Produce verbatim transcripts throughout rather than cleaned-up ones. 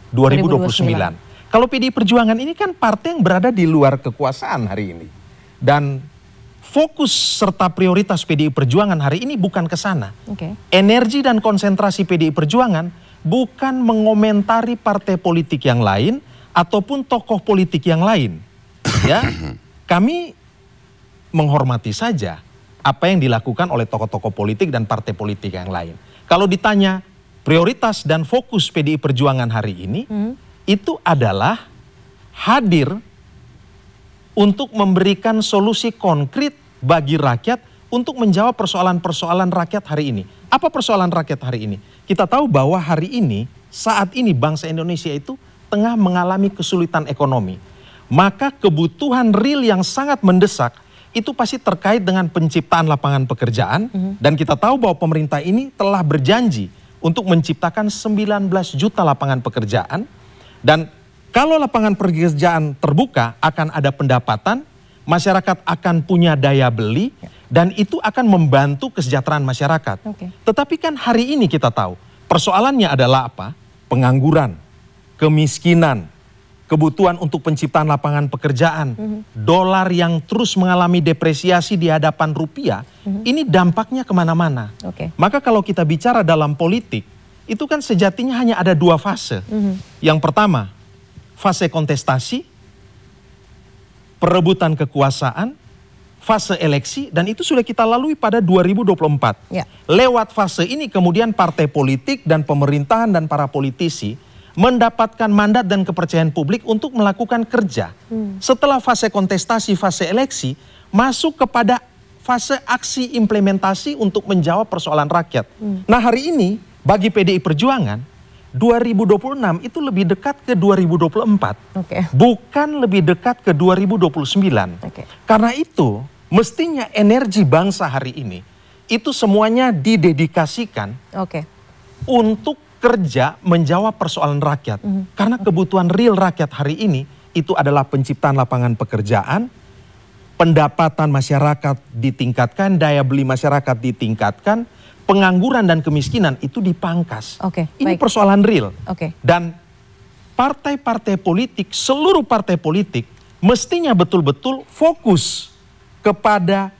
dua ribu dua puluh sembilan. Kalau P D I Perjuangan ini kan partai yang berada di luar kekuasaan hari ini. Dan fokus serta prioritas P D I Perjuangan hari ini bukan ke sana. Okay. Energi dan konsentrasi P D I Perjuangan bukan mengomentari partai politik yang lain ataupun tokoh politik yang lain. Ya, kami menghormati saja apa yang dilakukan oleh tokoh-tokoh politik dan partai politik yang lain. Kalau ditanya prioritas dan fokus P D I Perjuangan hari ini, hmm. itu adalah hadir untuk memberikan solusi konkret bagi rakyat untuk menjawab persoalan-persoalan rakyat hari ini. Apa persoalan rakyat hari ini? Kita tahu bahwa hari ini, saat ini bangsa Indonesia itu tengah mengalami kesulitan ekonomi. Maka kebutuhan real yang sangat mendesak itu pasti terkait dengan penciptaan lapangan pekerjaan. Mm-hmm. Dan kita tahu bahwa pemerintah ini telah berjanji untuk menciptakan sembilan belas juta lapangan pekerjaan. Dan kalau lapangan pekerjaan terbuka akan ada pendapatan, masyarakat akan punya daya beli, dan itu akan membantu kesejahteraan masyarakat. Okay. Tetapi kan hari ini kita tahu persoalannya adalah apa? Pengangguran, kemiskinan, kebutuhan untuk penciptaan lapangan pekerjaan, mm-hmm. dolar yang terus mengalami depresiasi di hadapan rupiah, mm-hmm. ini dampaknya kemana-mana. Okay. Maka kalau kita bicara dalam politik, itu kan sejatinya hanya ada dua fase. Mm-hmm. Yang pertama, fase kontestasi, perebutan kekuasaan, fase eleksi, dan itu sudah kita lalui pada dua ribu dua puluh empat. Yeah. Lewat fase ini kemudian partai politik dan pemerintahan dan para politisi mendapatkan mandat dan kepercayaan publik untuk melakukan kerja. Hmm. Setelah fase kontestasi, fase eleksi, masuk kepada fase aksi implementasi untuk menjawab persoalan rakyat. Hmm. Nah hari ini bagi P D I Perjuangan, dua ribu dua puluh enam itu lebih dekat ke dua ribu dua puluh empat. Okay. Bukan lebih dekat ke dua ribu dua puluh sembilan. Okay. Karena itu mestinya energi bangsa hari ini itu semuanya didedikasikan okay. untuk kerja menjawab persoalan rakyat. Mm-hmm. Karena kebutuhan real rakyat hari ini itu adalah penciptaan lapangan pekerjaan, pendapatan masyarakat ditingkatkan, daya beli masyarakat ditingkatkan, pengangguran dan kemiskinan itu dipangkas. Okay, ini baik. Persoalan real. Okay. Dan partai-partai politik, seluruh partai politik mestinya betul-betul fokus kepada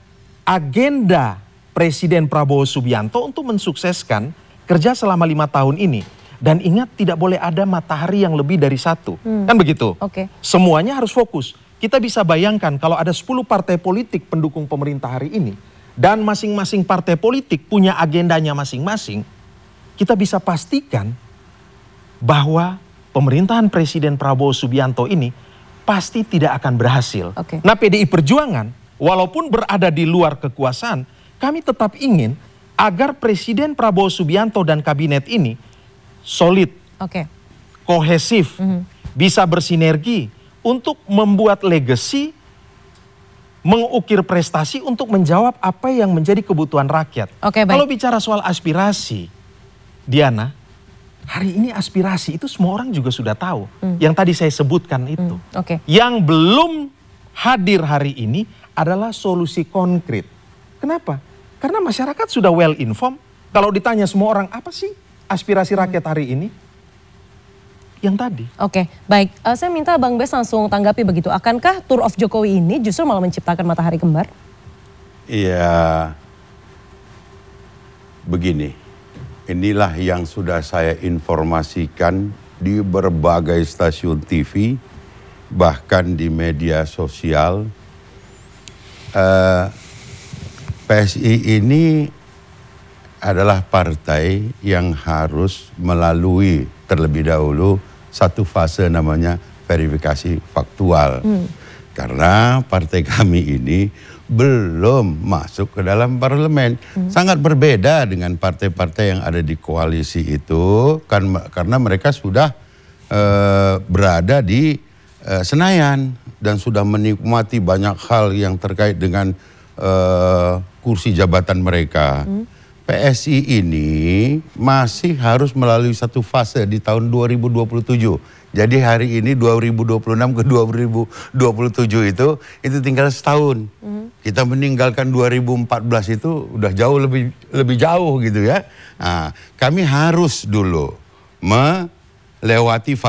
agenda Presiden Prabowo Subianto untuk mensukseskan kerja selama lima tahun ini. Dan ingat, tidak boleh ada matahari yang lebih dari satu. Hmm. Kan begitu? Okay. Semuanya harus fokus. Kita bisa bayangkan kalau ada sepuluh partai politik pendukung pemerintah hari ini, dan masing-masing partai politik punya agendanya masing-masing, kita bisa pastikan bahwa pemerintahan Presiden Prabowo Subianto ini pasti tidak akan berhasil. Okay. Nah P D I Perjuangan, walaupun berada di luar kekuasaan, kami tetap ingin agar Presiden Prabowo Subianto dan kabinet ini solid, okay. kohesif, mm-hmm. bisa bersinergi untuk membuat legacy, mengukir prestasi untuk menjawab apa yang menjadi kebutuhan rakyat. Okay, kalau bicara soal aspirasi, Diana, hari ini aspirasi itu semua orang juga sudah tahu. Mm. Yang tadi saya sebutkan itu. Mm, okay. Yang belum hadir hari ini adalah solusi konkret. Kenapa? Karena masyarakat sudah well informed. Kalau ditanya semua orang, apa sih aspirasi rakyat hari ini? Yang tadi. Oke, baik. Uh, saya minta Bang Bes langsung tanggapi begitu. Akankah Tour of Jokowi ini justru malah menciptakan matahari kembar? Iya, begini. Inilah yang sudah saya informasikan di berbagai stasiun T V, bahkan di media sosial. Uh, P S I ini adalah partai yang harus melalui terlebih dahulu satu fase namanya verifikasi faktual. Hmm. Karena partai kami ini belum masuk ke dalam parlemen. Hmm. Sangat berbeda dengan partai-partai yang ada di koalisi itu, kan, karena mereka sudah uh, berada di uh, Senayan dan sudah menikmati banyak hal yang terkait dengan uh, kursi jabatan mereka. Hmm. P S I ini masih harus melalui satu fase di tahun dua ribu dua puluh tujuh. Jadi hari ini dua ribu dua puluh enam ke dua ribu dua puluh tujuh itu itu tinggal setahun. Hmm. Kita meninggalkan dua ribu empat belas itu udah jauh lebih lebih jauh gitu ya. Nah, kami harus dulu melewati fase